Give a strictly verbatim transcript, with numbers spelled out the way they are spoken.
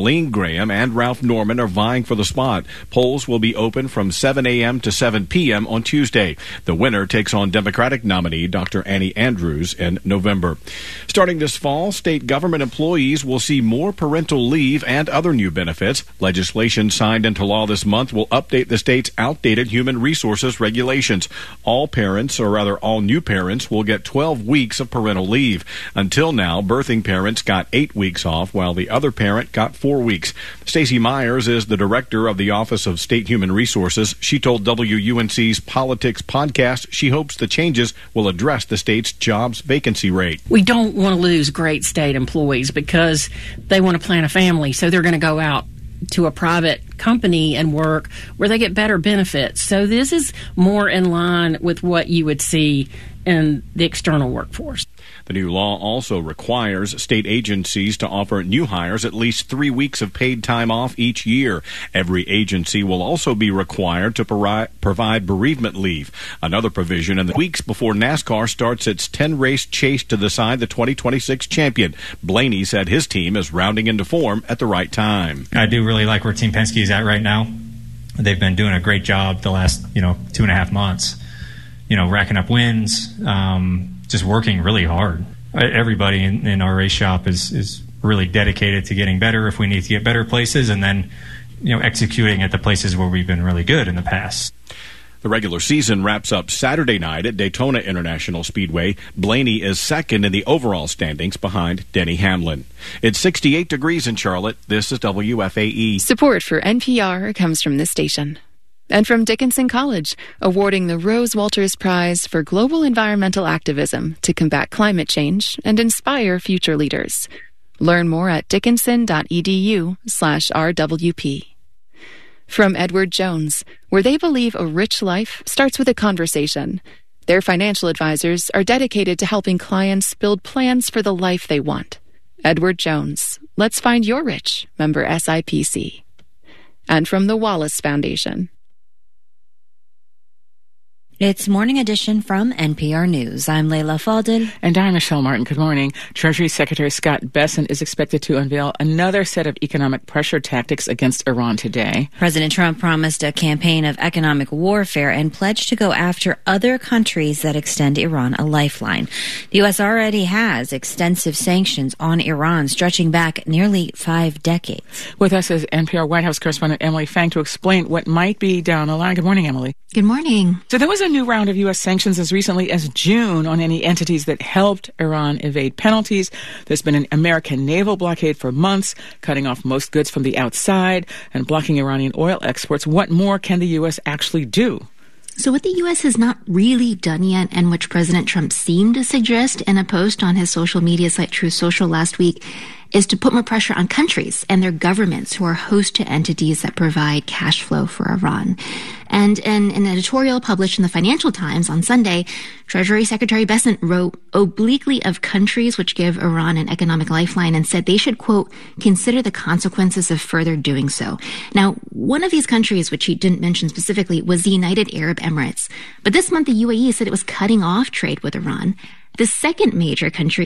Kathleen Graham and Ralph Norman are vying for the spot. Polls will be open from seven a.m. to seven p.m. on Tuesday. The winner takes on Democratic nominee Doctor Annie Andrews in November. Starting this fall, state government employees will see more parental leave and other new benefits. Legislation signed into law this month will update the state's outdated human resources regulations. All parents, or rather all new parents, will get twelve weeks of parental leave. Until now, birthing parents got eight weeks off, while the other parent got four weeks. Stacey Myers is the director of the Office of State Human Resources. She told W U N C's Politics podcast she hopes the changes will address the state's jobs vacancy rate. We don't want to lose great state employees because they want to plan a family, so they're going to go out to a private company and work where they get better benefits. So this is more in line with what you would see in the external workforce. The new law also requires state agencies to offer new hires at least three weeks of paid time off each year. Every agency will also be required to provide bereavement leave. Another provision in the weeks before NASCAR starts its ten-race chase to decide the twenty twenty-six champion. Blaney said his team is rounding into form at the right time. I do really like where Team Penske is at right now. They've been doing a great job the last, you know, two and a half months. You know, racking up wins, um, just working really hard. Everybody in, in our race shop is, is really dedicated to getting better if we need to get better places, and then, you know, executing at the places where we've been really good in the past. The regular season wraps up Saturday night at Daytona International Speedway. Blaney is second in the overall standings behind Denny Hamlin. It's sixty-eight degrees in Charlotte. This is W F A E. Support for N P R comes from this station. And from Dickinson College, awarding the Rose Walters Prize for Global Environmental Activism to combat climate change and inspire future leaders. Learn more at dickinson.edu slash RWP. From Edward Jones, where they believe a rich life starts with a conversation. Their financial advisors are dedicated to helping clients build plans for the life they want. Edward Jones, let's find your rich, member S I P C. And from the Wallace Foundation. It's Morning Edition from N P R News. I'm Leila Fadel. And I'm Michelle Martin. Good morning. Treasury Secretary Scott Bessent is expected to unveil another set of economic pressure tactics against Iran today. President Trump promised a campaign of economic warfare and pledged to go after other countries that extend Iran a lifeline. The U S already has extensive sanctions on Iran stretching back nearly five decades. With us is N P R White House correspondent Emily Fang to explain what might be down the line. Good morning, Emily. Good morning. So there was a new round of U S sanctions as recently as June on any entities that helped Iran evade penalties. There's been an American naval blockade for months, cutting off most goods from the outside and blocking Iranian oil exports. What more can the U S actually do? So what the U S has not really done yet, and which President Trump seemed to suggest in a post on his social media site Truth Social last week, is to put more pressure on countries and their governments who are host to entities that provide cash flow for Iran. And in an editorial published in the Financial Times on Sunday, Treasury Secretary Bessent wrote obliquely of countries which give Iran an economic lifeline and said they should, quote, consider the consequences of further doing so. Now, one of these countries, which he didn't mention specifically, was the United Arab Emirates. But this month, the U A E said it was cutting off trade with Iran. The second major country